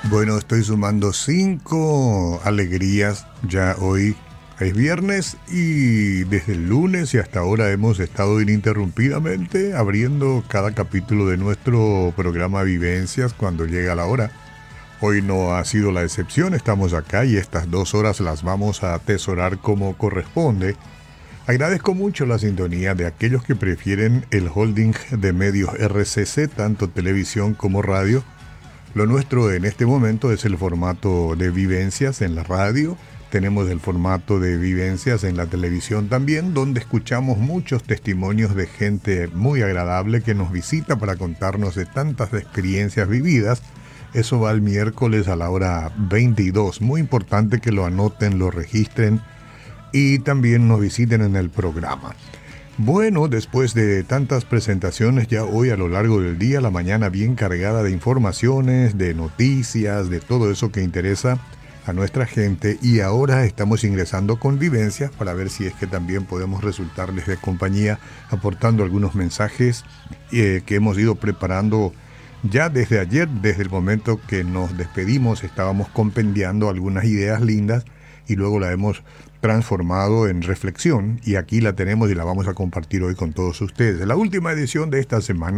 Bueno, estoy sumando 5 alegrías. Ya hoy es viernes y desde el lunes y hasta ahora hemos estado ininterrumpidamente abriendo cada capítulo de nuestro programa Vivencias cuando llega la hora. Hoy no ha sido la excepción, estamos acá y estas 2 horas las vamos a atesorar como corresponde. Agradezco mucho la sintonía de aquellos que prefieren el holding de medios RCC, tanto televisión como radio. Lo nuestro en este momento es el formato de vivencias en la radio. Tenemos el formato de vivencias en la televisión también, donde escuchamos muchos testimonios de gente muy agradable que nos visita para contarnos de tantas experiencias vividas. Eso va el miércoles a la hora 22. Muy importante que lo anoten, lo registren y también nos visiten en el programa. Bueno, después de tantas presentaciones, ya hoy a lo largo del día, la mañana bien cargada de informaciones, de noticias, de todo eso que interesa a nuestra gente, y ahora estamos ingresando con vivencias para ver si es que también podemos resultarles de compañía aportando algunos mensajes que hemos ido preparando ya desde ayer. Desde el momento que nos despedimos estábamos compendiando algunas ideas lindas y luego la hemos transformado en reflexión y aquí la tenemos y la vamos a compartir hoy con todos ustedes. La última edición de esta semana